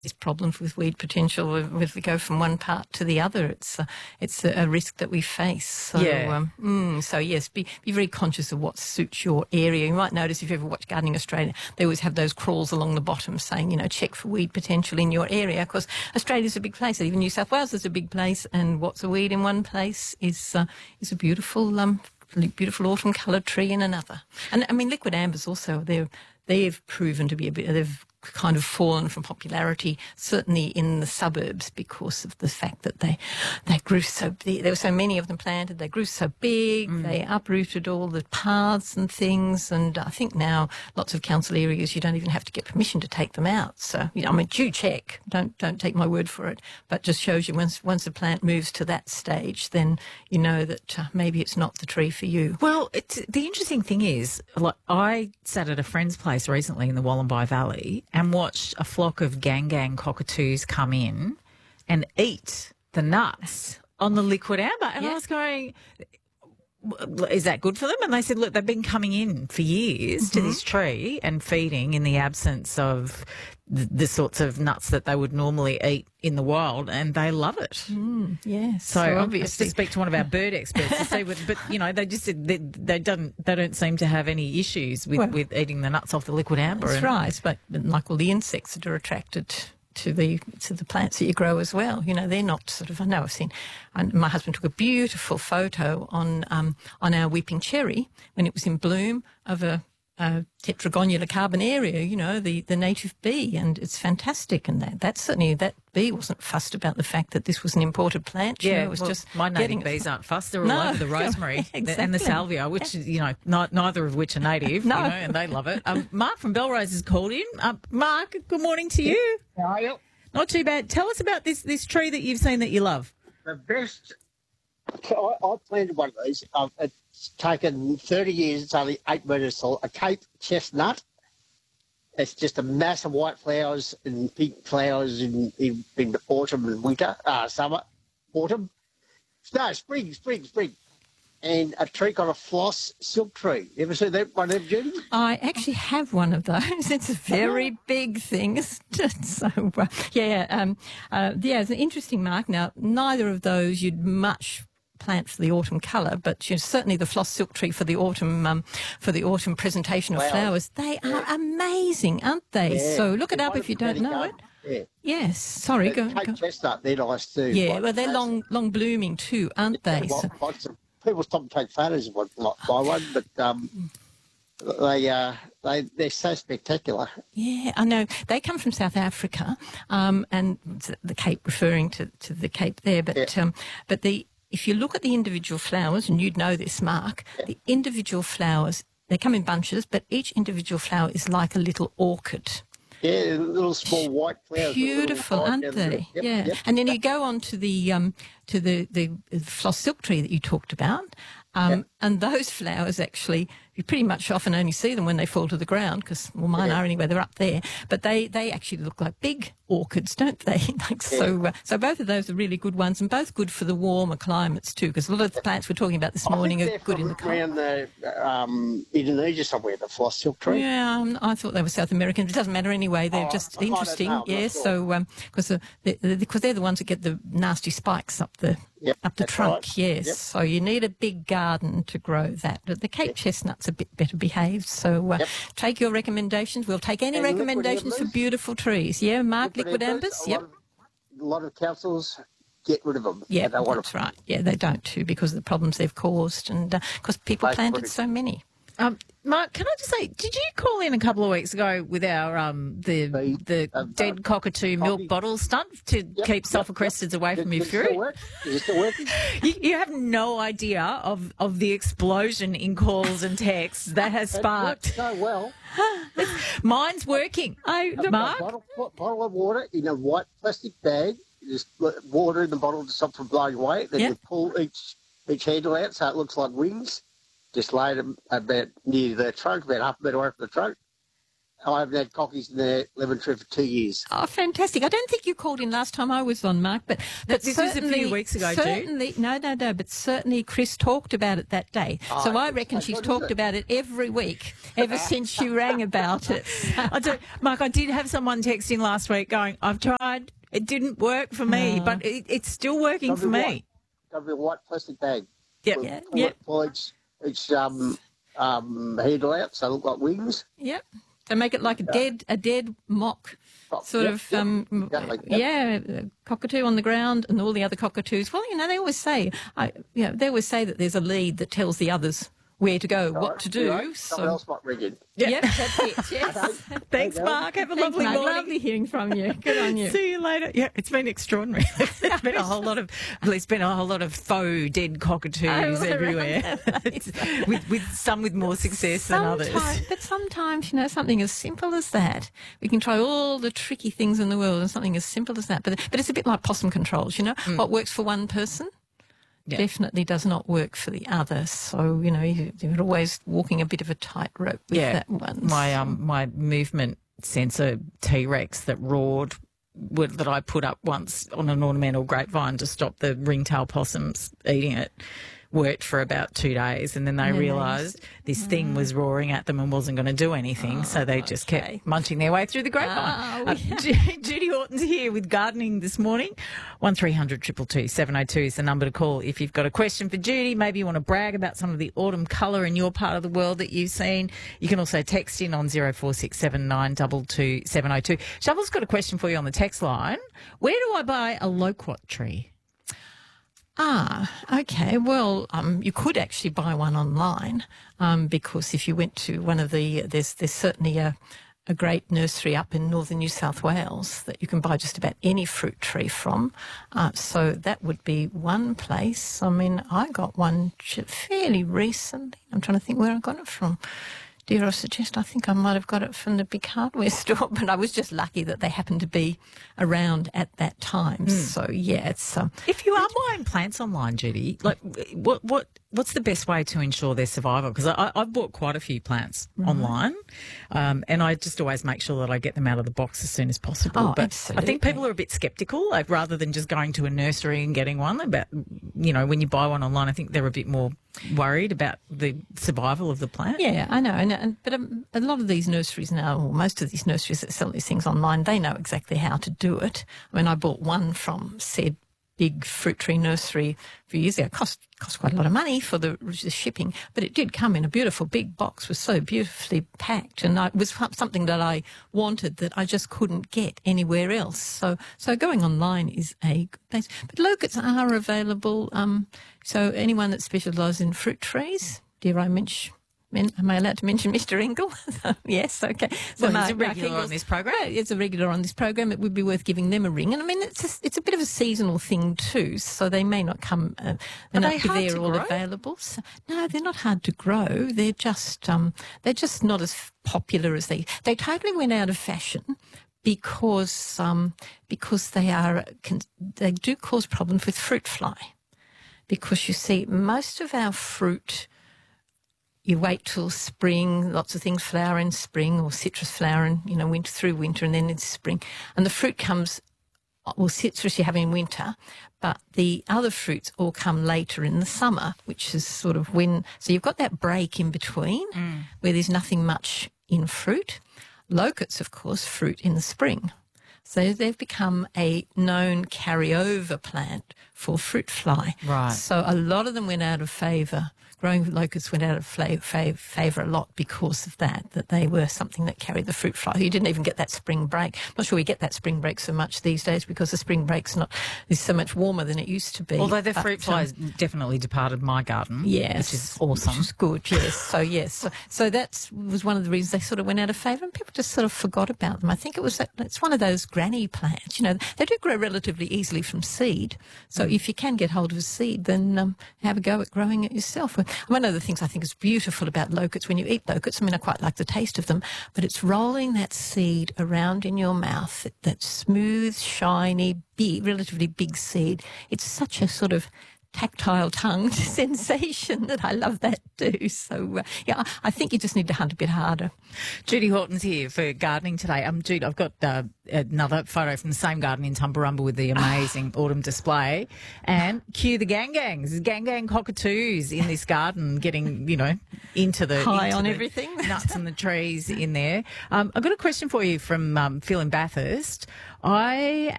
these problems with weed potential if we go from one part to the other. It's a risk that we face. So, so yes, be very conscious of what suits your area. You might notice if you ever watch Gardening Australia, they always have those crawls along the bottom saying, check for weed potential in your area, because Australia's a big place. Even New South Wales is a big place, and what's a weed in one place is a beautiful autumn coloured tree in another. And I mean, liquid ambers also, they've proven to be they've kind of fallen from popularity, certainly in the suburbs, because of the fact that they grew so big. There were so many of them planted. They grew so big. They uprooted all the paths and things. And I think now lots of council areas, you don't even have to get permission to take them out. So, do check. Don't take my word for it. But just shows you once a plant moves to that stage, then you know that maybe it's not the tree for you. Well, the interesting thing is, like, I sat at a friend's place recently in the Wallumbye Valley and watched a flock of gang cockatoos come in and eat the nuts on the liquid amber. And I was going, is that good for them? And they said, look, they've been coming in for years to this tree and feeding in the absence of the sorts of nuts that they would normally eat in the wild, and they love it. Yes. So obviously, to speak to one of our bird experts to see, they just said they don't seem to have any issues with eating the nuts off the liquid amber. That's right, but like all the insects that are attracted to the plants that you grow as well. They're not sort of. I know my husband took a beautiful photo on our weeping cherry when it was in bloom of a Tetragonula carbonaria, the native bee, and it's fantastic. And that bee wasn't fussed about the fact that this was an imported plant. It was just my native bees aren't fussed. They're all over the rosemary and the salvia, which is, neither of which are native. And they love it. Mark from Belrose has called in. Mark, good morning to you. How are you? Not too bad. Tell us about this tree that you've seen that you love. The best. I planted one of these. It's taken 30 years. It's only 8 metres tall. A Cape chestnut. It's just a mass of white flowers and pink flowers in autumn and winter, summer, autumn. No, spring. And a tree called a floss silk tree. You ever seen that one, Judy? I actually have one of those. It's a very big thing. So, it's an interesting, Mark. Now, neither of those you'd much plant for the autumn colour, but certainly the floss silk tree for the autumn presentation of flowers. They are amazing, aren't they? Yeah. So look it up if you don't know it. Yeah. Yes. Sorry, go. Chestnut, they're nice too. Yeah, well, they're long blooming too, aren't they? People stop and take photos of one, by one, but they're so spectacular. Yeah, I know. They come from South Africa, and the Cape, referring to the Cape there, but if you look at the individual flowers, and you'd know this, Mark, the individual flowers, they come in bunches, but each individual flower is like a little orchid. Yeah, little small white flowers. Beautiful, aren't they? Yep. And then you go on to the floss silk tree that you talked about, and those flowers actually, you pretty much often only see them when they fall to the ground, because mine are anyway. They're up there, but they actually look like big orchids, don't they? So both of those are really good ones, and both good for the warmer climates too, because a lot of the plants we're talking about this morning are good in the cold. Around Indonesia somewhere, the floss silk tree. Yeah, I thought they were South American. It doesn't matter anyway. They're just interesting. Yes, sure. So because they're the ones that get the nasty spikes up the trunk. Right. Yes, so you need a big garden to grow that. But the Cape chestnut's a bit better behaved. So take your recommendations. We'll take any recommendations for beautiful trees. Yeah, Mark, liquid ambers. A lot of councils get rid of them. Yeah, that's right. Yeah, they don't too, because of the problems they've caused, and because people planted so many. Mark, can I just say, did you call in a couple of weeks ago with our the dead cockatoo milk bottle stunt to keep sulphur cresteds away from your fruit? Is it still working? You have no idea of the explosion in calls and texts that has sparked. So well. Mine's working. Mark? Bottle of water in a white plastic bag. Just water in the bottle to stop from blowing away. Then you pull each handle out so it looks like wings. Just lay them about near the trunk, about half a metre away from the trunk, I haven't had cockies in the lemon tree for 2 years. Oh, fantastic. I don't think you called in last time I was on, Mark, but this was a few weeks ago, certainly, no, but certainly Chris talked about it that day. So I reckon she's talked about it every week ever since you rang about it. Mark, I did have someone text in last week going, I've tried, it didn't work for me, but it's still working for me. Got to be a white plastic bag. Yep. For each handle out, so they look like wings. Yep. So make it like a dead mock sort of cockatoo on the ground, and all the other cockatoos. Well, they always say that there's a lead that tells the others where to go, what to do. Someone else might ring in. Yep, that's it. Yes. Thanks, Mark. Have a lovely morning. Lovely hearing from you. Good on you. See you later. Yeah, it's been extraordinary. There's been a whole lot of faux dead cockatoos everywhere. with some with more success than others. But sometimes, something as simple as that, we can try all the tricky things in the world, and something as simple as that. But it's a bit like possum controls. What works for one person definitely does not work for the other. So, you're always walking a bit of a tightrope with that one. My movement sensor T-Rex that roared, that I put up once on an ornamental grapevine to stop the ringtail possums eating it, worked for about 2 days, and then they realised this thing was roaring at them and wasn't going to do anything, so they just kept munching their way through the grapevine. Judy Horton's here with gardening this morning. 1300 222 702 is the number to call if you've got a question for Judy. Maybe you want to brag about some of the autumn colour in your part of the world that you've seen. You can also text in on 0467 922 702. Shovel's got a question for you on the text line. Where do I buy a loquat tree? Okay. Well, you could actually buy one online because if you went to one of there's certainly a great nursery up in northern New South Wales that you can buy just about any fruit tree from. So that would be one place. I mean, I got one fairly recently. I'm trying to think where I got it from. Dare I suggest, I think I might have got it from the big hardware store, but I was just lucky that they happened to be around at that time. So, it's... if you are buying plants online, Judy, like what's the best way to ensure their survival? Because I've bought quite a few plants online, and I just always make sure that I get them out of the box as soon as possible. Oh, but absolutely. I think people are a bit sceptical, like, rather than just going to a nursery and getting one. About, when you buy one online, I think they're a bit more worried about the survival of the plant. Yeah, I know. But a lot of these nurseries now, or most of these nurseries that sell these things online, they know exactly how to do it. I mean, I bought one from said big fruit tree nursery a few years ago. It cost quite a lot of money for the shipping, but it did come in a beautiful big box, was so beautifully packed, and it was something that I wanted that I just couldn't get anywhere else. So going online is a good place. But locusts are available. So anyone that specialises in fruit trees, dare I mention? Am I allowed to mention Mr. Engel? Yes, okay. So he's a regular on this program. It's a regular on this program. It would be worth giving them a ring. And I mean, it's a bit of a seasonal thing too, so they may not come. They're not there all available. So, no, they're not hard to grow. They're just not as popular as they totally went out of fashion. Because they do cause problems with fruit fly. Because you see, most of our fruit, you wait till spring, lots of things flower in spring, or citrus flower in, winter through winter, and then it's spring. And the fruit comes, citrus you have in winter, but the other fruits all come later in the summer, which is sort of so you've got that break in between where there's nothing much in fruit. Locusts, of course, fruit in the spring. So they've become a known carryover plant for fruit fly. Right. So a lot of them went out of favour. Growing locusts went out of favour a lot because of that they were something that carried the fruit fly. You didn't even get that spring break. I'm not sure we get that spring break so much these days because the spring break's is so much warmer than it used to be. Although the fruit fly has definitely departed my garden. Yes. Which is awesome. Which is good, yes. So that was one of the reasons they sort of went out of favour, and people just sort of forgot about them. I think it's one of those granny plants. They do grow relatively easily from seed. So if you can get hold of a seed, then have a go at growing it yourself. One of the things I think is beautiful about locusts, when you eat locusts, I mean, I quite like the taste of them, but it's rolling that seed around in your mouth, that smooth, shiny, relatively big seed. It's such a sort of tactile tongued sensation that I love that too. So, I think you just need to hunt a bit harder. Judy Horton's here for gardening today. Judy, I've got another photo from the same garden in Tumbarumba with the amazing autumn display. And cue the gangs, gang cockatoos in this garden getting, into the... High on everything. Nuts and the trees in there. I've got a question for you from Phil in Bathurst. I